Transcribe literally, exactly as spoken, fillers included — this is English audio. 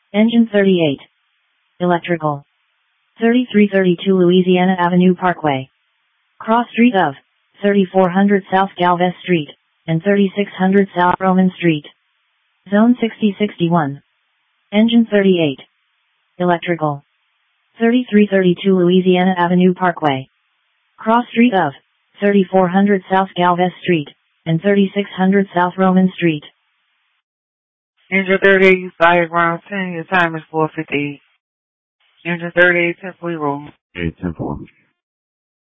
Engine thirty-eight. Electrical. thirty-three thirty-two Louisiana Avenue Parkway. Cross street of thirty-four hundred South Galvez Street and thirty-six hundred South Roman Street. Zone sixty sixty-one. Engine thirty-eight. Electrical. thirty-three thirty-two Louisiana Avenue Parkway. Cross street of thirty-four hundred South Galvez Street and thirty-six hundred South Roman Street. Engine thirty-eight, you fire ground ten, your time is four fifty-eight. Engine thirty-eight, ten four. eight ten four.